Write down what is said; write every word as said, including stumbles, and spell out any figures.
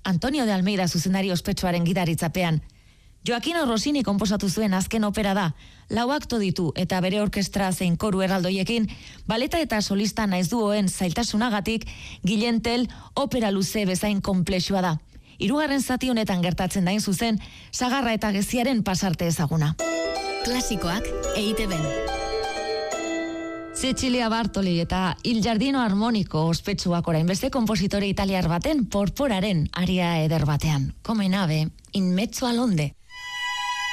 Antonio de Almeida zuzendari ospetsuaren gidaritzapean. Joaquino Rossini konposatu zuen azken opera da, lau akto ditu eta bere orkestra zein koru erraldoiekin, baleta eta solista naiz duoen zailtasunagatik, Guillentel opera luze bezain konplexua da. Hirugarren zati honetan gertatzen dain zuzen, sagarra eta geziaren pasarte ezaguna. Klasikoak E I Te Ben. Cecilia Bartoli eta Il Giardino Armonico ospetsuak orain beste konpositore italiar baten porporaren aria eder batean. Come nave in mezzo all'onde.